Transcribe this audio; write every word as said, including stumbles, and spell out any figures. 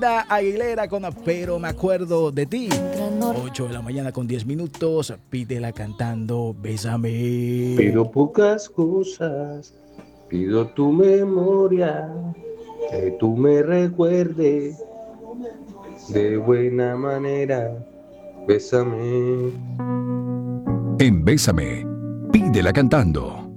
Aguilera con Pero me acuerdo de ti. ocho de la mañana con diez minutos. Pídela cantando Bésame. Pido pocas cosas, pido tu memoria, que tú me recuerdes de buena manera. Bésame. En Bésame, pídela cantando.